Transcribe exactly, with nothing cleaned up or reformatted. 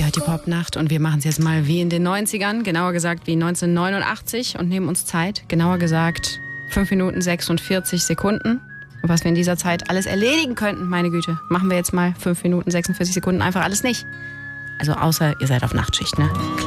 hört die Popnacht und wir machen es jetzt mal wie in den neunzigern, genauer gesagt wie neunzehnhundertneunundachtzig und nehmen uns Zeit, genauer gesagt fünf Minuten sechsundvierzig Sekunden. Und was wir in dieser Zeit alles erledigen könnten, meine Güte, machen wir jetzt mal fünf Minuten sechsundvierzig Sekunden einfach alles nicht. Also außer ihr seid auf Nachtschicht, ne? Klar.